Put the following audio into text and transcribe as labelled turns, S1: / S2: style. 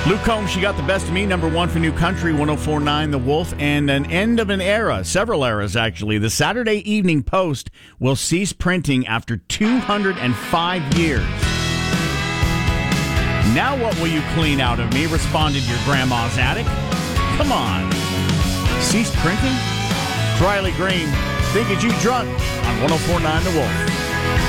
S1: Luke Combs, She Got the Best of Me, number one for New Country, 104.9 The Wolf, and an end of an era, several eras actually. The Saturday Evening Post will cease printing after 205 years. Now what will you clean out of me? Responded your grandma's attic. Come on. Cease printing? Riley Green, Think It's You Drunk on 104.9 The Wolf.